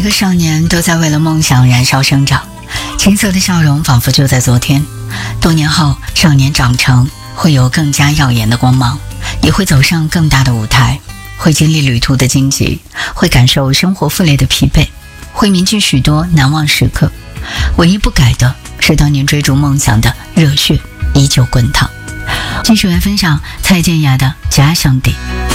个少年都在为了梦想燃烧生长，青涩的笑容仿佛就在昨天。多年后，少年长成，会有更加耀眼的光芒，也会走上更大的舞台，会经历旅途的荆棘，会感受生活负累的疲惫，会铭记许多难忘时刻。唯一不改的是当年追逐梦想的热血依旧滚烫。继续来分享蔡健雅的《假想敌》。